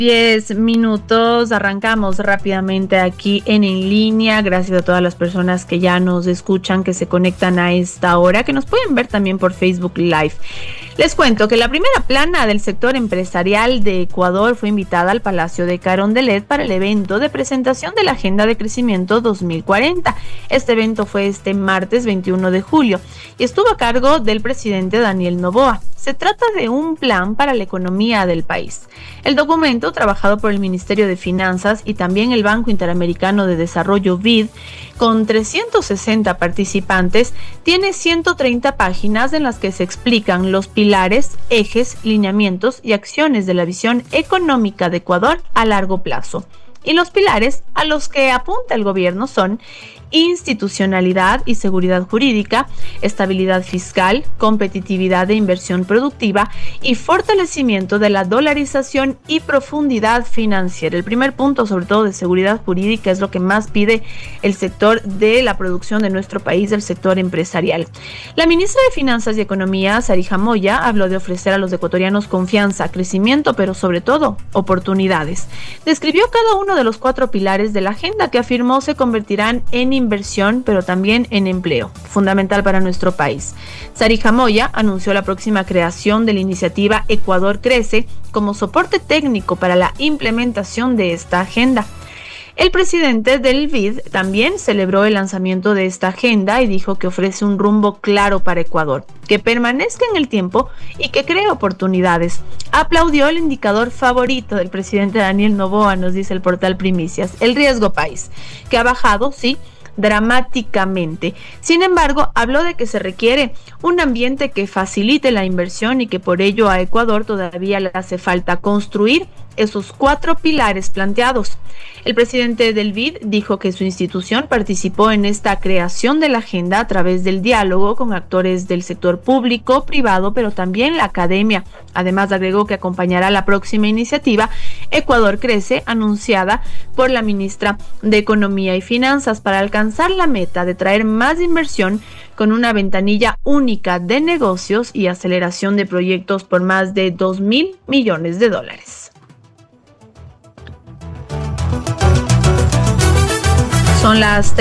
10 minutos, arrancamos rápidamente aquí en línea. Gracias a todas las personas que ya nos escuchan, que se conectan a esta hora, que nos pueden ver también por Facebook Live. Les cuento que la primera plana del sector empresarial de Ecuador fue invitada al Palacio de Carondelet para el evento de presentación de la Agenda de Crecimiento 2040. Este evento fue este martes 21 de julio y estuvo a cargo del presidente Daniel Noboa. Se trata de un plan para la economía del país. El documento, trabajado por el Ministerio de Finanzas y también el Banco Interamericano de Desarrollo BID, con 360 participantes, tiene 130 páginas en las que se explican los pilares, ejes, lineamientos y acciones de la visión económica de Ecuador a largo plazo. Y los pilares a los que apunta el gobierno son institucionalidad y seguridad jurídica, estabilidad fiscal, competitividad e inversión productiva y fortalecimiento de la dolarización y profundidad financiera. El primer punto, sobre todo de seguridad jurídica, es lo que más pide el sector de la producción de nuestro país, el sector empresarial. La ministra de Finanzas y Economía, Sarija Moya, habló de ofrecer a los ecuatorianos confianza, crecimiento, pero sobre todo oportunidades. Describió cada uno de los 4 pilares de la agenda que afirmó se convertirán en inversión, pero también en empleo, fundamental para nuestro país. Sarija Moya anunció la próxima creación de la iniciativa Ecuador Crece como soporte técnico para la implementación de esta agenda. El presidente del BID también celebró el lanzamiento de esta agenda y dijo que ofrece un rumbo claro para Ecuador, que permanezca en el tiempo y que cree oportunidades. Aplaudió el indicador favorito del presidente Daniel Noboa, nos dice el portal Primicias, el riesgo país, que ha bajado, sí, dramáticamente. Sin embargo, habló de que se requiere un ambiente que facilite la inversión y que por ello a Ecuador todavía le hace falta construir esos 4 pilares planteados. El presidente del BID dijo que su institución participó en esta creación de la agenda a través del diálogo con actores del sector público, privado, pero también la academia. Además, agregó que acompañará la próxima iniciativa Ecuador Crece, anunciada por la ministra de Economía y Finanzas, para alcanzar la meta de traer más inversión con una ventanilla única de negocios y aceleración de proyectos por más de $2.000 millones. Son las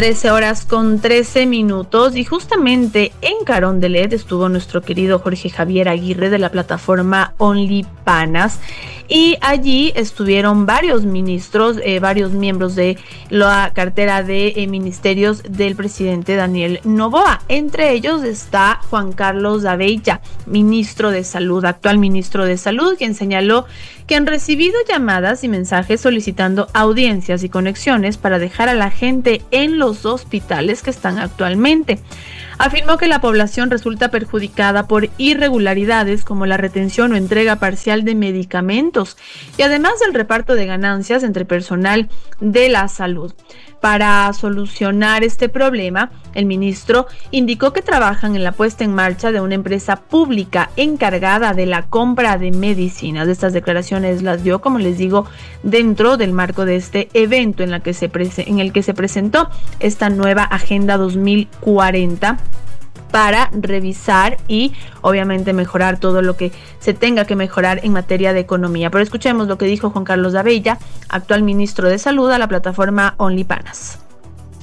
13:13 y justamente en Carondelet estuvo nuestro querido Jorge Javier Aguirre de la plataforma Only Panas y allí estuvieron varios ministros, varios miembros de la cartera de ministerios del presidente Daniel Noboa. Entre ellos está Juan Carlos Abella, ministro de Salud, actual ministro de Salud, quien señaló que han recibido llamadas y mensajes solicitando audiencias y conexiones para dejar a la gente en los hospitales que están actualmente. Afirmó que la población resulta perjudicada por irregularidades como la retención o entrega parcial de medicamentos y además del reparto de ganancias entre personal de la salud. Para solucionar este problema, el ministro indicó que trabajan en la puesta en marcha de una empresa pública encargada de la compra de medicinas. Estas declaraciones las dio, como les digo, dentro del marco de este evento en el que se presentó esta nueva Agenda 2040 para revisar y obviamente mejorar todo lo que se tenga que mejorar en materia de economía. Pero escuchemos lo que dijo Juan Carlos Abella, actual ministro de Salud, a la plataforma Only Panas.